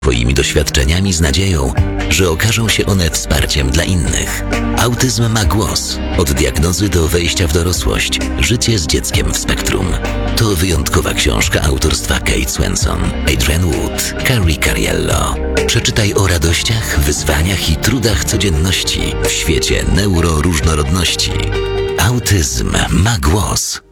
swoimi doświadczeniami z nadzieją, że okażą się one wsparciem dla innych. Autyzm ma głos. Od diagnozy do wejścia w dorosłość. Życie z dzieckiem w spektrum. To wyjątkowa książka autorstwa Kate Swenson, Adrienne Wood, Carrie Cariello. Przeczytaj o radościach, wyzwaniach i trudach codzienności w świecie neuroróżnorodności. Autyzm ma głos.